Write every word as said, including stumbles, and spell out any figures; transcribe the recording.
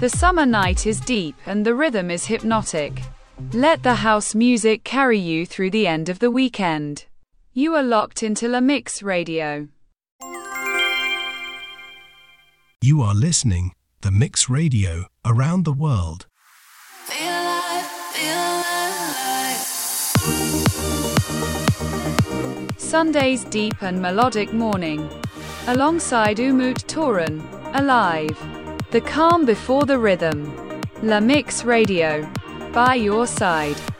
The summer night is deep and the rhythm is hypnotic. Let the house music carry you through the end of the weekend. You are locked into La Mix Radio. You are listening The Mix Radio around the world. Feel alive, feel alive. Sunday's deep and melodic morning. Alongside Umut Toran, Alive. The calm before the rhythm. La Mix Radio. By your side.